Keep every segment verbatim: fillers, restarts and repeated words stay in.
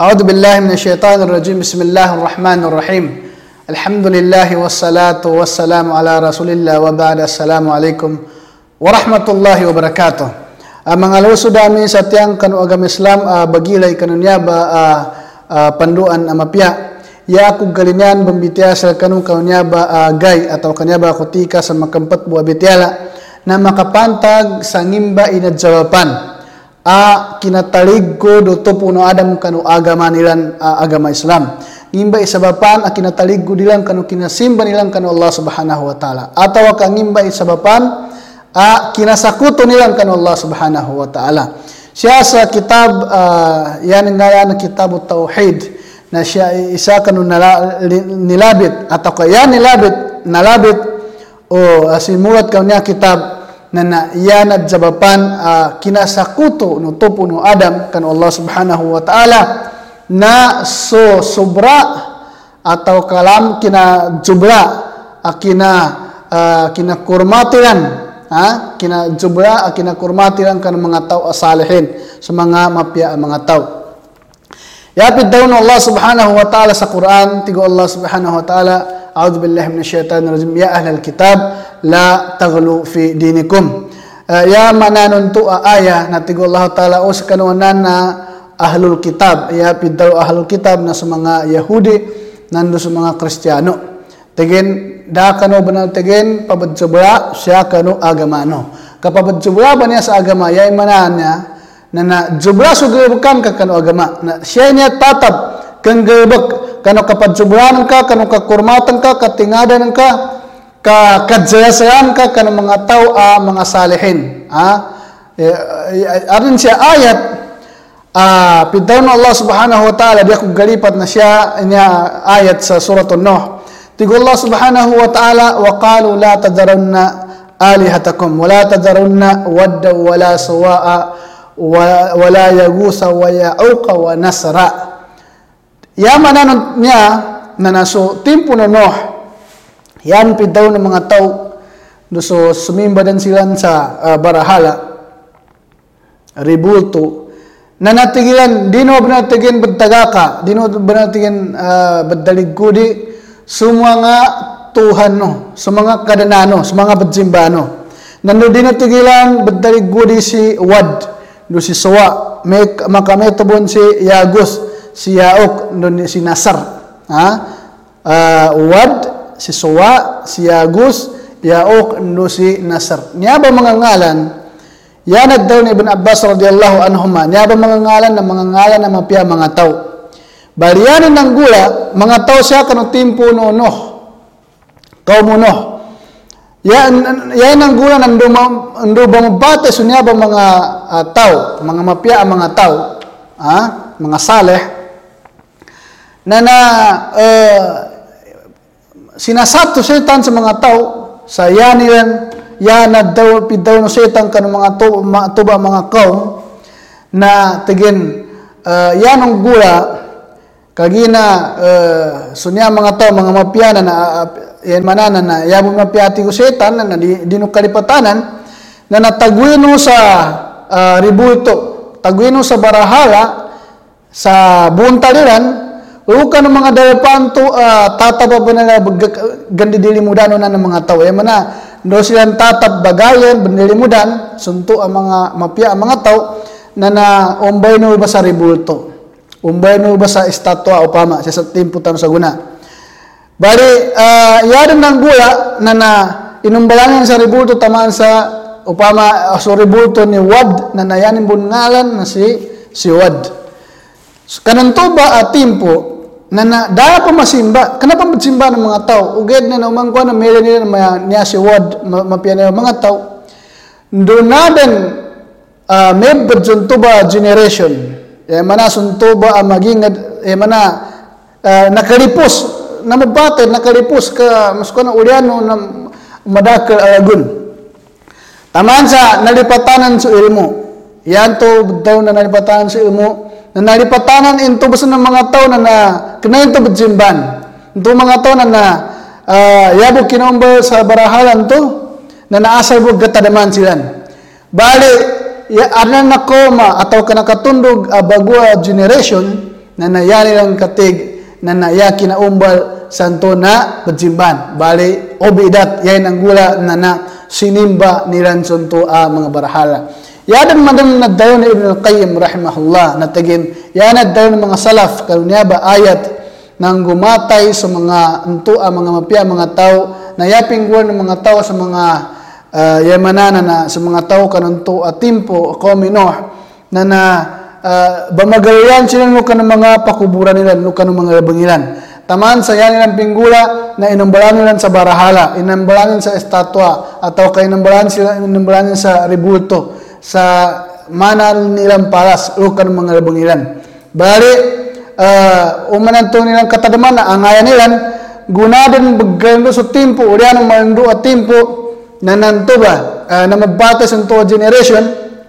A'udzu billahi minasyaitonir rajim. Bismillahirrahmanirrahim. Alhamdulillahi wassalatu wassalamu ala Rasulillah wa ba'da. Assalamualaikum warahmatullahi wabarakatuh. Uh, Mangalo sudami sa tiang kanu agama Islam uh, bagilay kanunya ba uh, uh, panduan amapya. Ya aku galinyan bambitiya sa kanu kanunya ba uh, gay atau kanya ba kutika sa makampat buah bitiala na makapantag sa ngimba inadjawapan. A kinatalig ko do to puno adam kanu agama nilan uh, agama Islam. Ngimba isabapan a kinatalig ko dilang kanu kinasimba nilang kanu Allah Subhanahu wa taala. Atawa ka ngimba isabapan a kinasakuto nilang kanu Allah Subhanahu wa taala. Siya sa kitab uh, yan nga yan kitab tauhid na siya isa kanu nala, nilabit atau kaya nilabit nalabit o uh, simulat kanya kitab na na yan at jabapan uh, kinasakuto no topo no Adam kan Allah Subhanahu wa taala na so sobra atau kalam kina jubla uh, kina uh, kina kurmatilan ha kina jubla uh, kina kurmatilan kan mga tao asalihin sa mga mapya mga tao. Yapid daw no Allah Subhanahu wa taala sa Quran tigo Allah Subhanahu wa taala a'udzu billahi minasyaitonir rajim ya ahlal kitab la taghlu fi dinikum. Uh, ya mananon to uh, aya na tigo Allah taala o sa kanunan na ahlul kitab ya pidaw ahlul kitab na sa mga Yahudi nando sa mga Kristiyano. Tegen da kanu banal tegen pabadjubra siya kanu agamano. Kapabadjubra ba niya sa agama yay mananya na na jubra sugebukan ka kanu agama na siya niya tatab kang gebek kanu kapadjubranan ka kanu kakurmatan ka katingadan ka ka kajayasan ka kanu mga tao a uh, mga salihin ha uh, aron siya ayat ah uh, pidaw na Allah Subhanahu wa taala dia kung galipat na siya niya ayat sa suratul Nuh tigo Allah Subhanahu wa taala wa qalu la tadarunna alihatakum wa la tadarunna wadda wa la suwa'a wa la yagusa wa ya'uqa wa nasra. Yaman na niya na naso timpo no Nuh yan pidaw ng mga tao so sumimba din sila sa uh, barahala ribulto na natigilan dino banatigin badtagaka dino banatigin uh, baddaligkudi sumwa nga tuhan no sa mga kadanano sa mga badjimbano nando dinatigilan baddaligkudi si Wad do si Suwa may makametobon si Yagus si Yaok do si Nasar ha uh, Wad si Suwa, si Yagus, Yaok, no si Nasar. Niya ba mga ngalan? Yan daw ni Ibn Abbas radiyallahu anhuma. Niya ba mga ngalan na mga ngalan na mapya mga tao? Baliyanin ng gula, mga tao siya kanong timpo no Nuh. Kaum Nuh. Yan, yan ang gula nando nando ba mabate so niya ba mga uh, tao, mga mapya mga tao, ha? Mga saleh na na uh, sinasato setan sa mga tao sa yanilan yana daw pidaw no setan kan mga to tuba mga kaum na tegen uh, yanong gula kagina uh, sunya mga tao mga mapyana na uh, yan manana na yabo mapyati ko setan na di, di no kalipatanan na natagwino sa uh, ribulto tagwino sa barahala sa buntaliran uka ng mga dalapanto uh, tatap pa na gandidilimudan na ng mga tao. E mana do silang tatap bagayan bandilimudan sunto ang mga mapya ang mga tao na na umbay no ba sa ribulto. Umbay no ba sa estatwa upama sa timputan sa guna. Bali uh, yaran ng gula na na inumbalangin sa ribulto tamaan sa upama uh, so ribulto ni Wad na nayanin bungalan na si si Wad. So, kananto ba at timpo na na dahil pa masimba kanapa masimba ng mga tao uged na naumang kuha na meron nila na niya si Wad mapya na mga tao doon natin uh, may berjunto ba generation eh mana sunto ba ang maging eh mana uh, nakalipos na mabate nakalipos ka mas kuha na uliano na madakal alagun tamaan sa nalipatanan sa ilmo yan to daw na nalipatanan sa ilmo na nalipatanan into basta ng mga tao na na kinain to bajimban into mga tao na na uh, yabo kinomba sa barahalan to na naasal bug gatadaman silan bali ya anan na koma atau kana katundog uh, bagua generation na nayari lang katig na nayaki na umbal santo na bajimban bali obidat yan ang gula na na sinimba nilan santo a mga barahala. Yadan madam na dayon ni Ibn al-Qayyim rahimahullah na tagin yan dayon mga salaf kanunya ba ayat nang gumatay sa mga unto a mga mapya mga tao na yaping guwan ng mga tao sa mga uh, yamanana na sa mga tao kanunto a timpo kaum Nuh na na uh, bamagayan sila no kanang mga pakuburan nila no kanang mga bangilan. Taman sa yan nilang pinggula na inambalan nila sa barahala, inambalan sa estatwa atau kay inambalan sila inambalan sa ribulto sa manal nilang palas o kanang mga bangilan. Bali Uh, umanan to nilang katadaman na angayan nilan gunadan bagando sa timpo o diyan mandu at timpo na nanto ba uh, na magbata sa to generation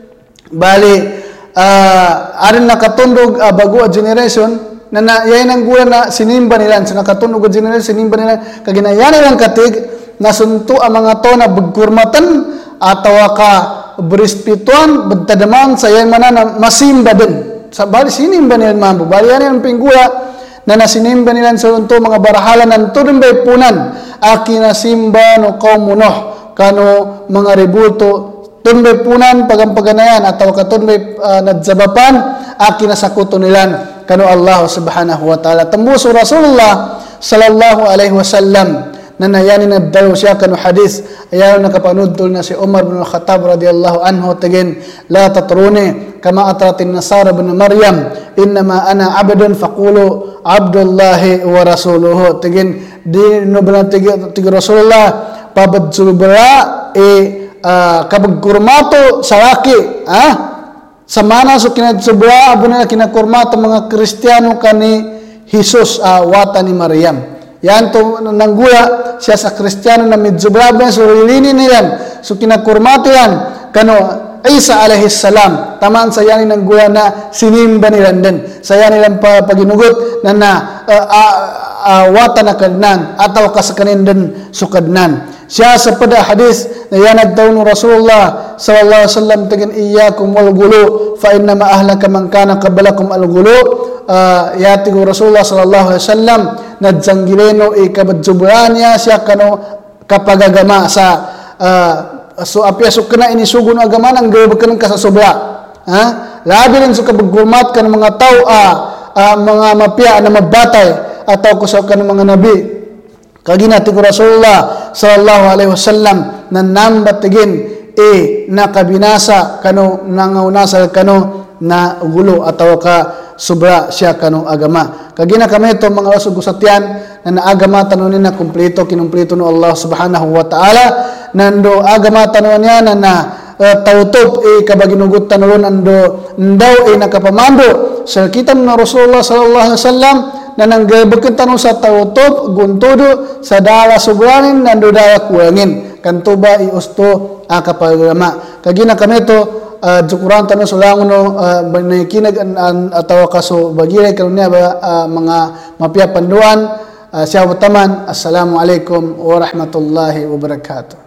bali uh, arin nakatundog uh, bago a generation na na yayin ang gulan na sinimba nilan sa nakatundog a generation sinimba nilan kaginayan nilang katig na sunto ang mga to na bagkurmatan atawa ka berispituan betadaman sa yayin mana na masimba din sa bali sinimba nilan mambo bali yan ang pinggula na nasinimba nilan sa unto mga barahala ng tudong bay punan aki nasimba no kaum Nuh kano mga ributo tunbay punan pagampaganayan atau katunbay uh, nadzabapan aki nasakuto nilan kano Allah subhanahu wa ta'ala tembuso Rasulullah sallallahu alaihi wasallam na nayani na daw siya kanu hadis ayaw nakapanudtol na si Umar bin Al-Khattab radiyallahu anhu tagin la tatruni kama atratin nasara bin Maryam innama ana abdun faqulu abdullahi wa rasuluhu tagin di no bala tigi Rasulullah pabadsulbara e uh, kabagkurmato salaki ah samana so kinadsubra abuna kinakurmato mga Kristiyano kani Jesus uh, wata ni Maryam. Yan to nanggula siya sa Kristiyano na midzubraben so rilini nilan so kinakurmato yan kano Isa alaihi salam taman saya ni nanggula na sinimba nilan din saya nilang pa paginugot na na uh, uh, uh, wata na kadnan ataw kasakanin din sukadnan siya sa pada hadis na yanad daw ng Rasulullah sallallahu alaihi wasallam tagin iyyakum wal gulu fa inna ma ahlaka man kana qablakum al gulu uh, yati Rasulullah sallallahu alaihi wasallam nadjanggileno ikabadjubranya siya kano kapagagama sa uh, so apya so kana ini sugun agama nang gawakan ka sa sobra ha labi rin so kabagurmat kan mga tao ah, ah, mga mapya na mabatay ataw ko sa kan mga nabi kagina ti Rasulullah sallallahu alaihi wasallam nan nambat tigin e nakabinasa kano nangaunasal kano na gulo ataw ka sobra siya kano agama kagina kami to mga usugusatyan na naagama tanunin na kumpleto kinumpleto no Allah subhanahu wa ta'ala nando agama tanuan niya na na uh, tautop e kabaginugot tanuron ando ndaw e nakapamando sa kitam na Rasulullah sallallahu alaihi wasallam na nanggabakin tanong sa tautop guntudo sa dala sobranin nando dala kuwangin kantuba i usto akapagama kagina kami to Uh, jukuran tanong sulangon no uh, banikinag atawa kaso bagire kanunya ba uh, mga mapya panduan uh, siya utaman assalamu alaikum warahmatullahi wabarakatuh.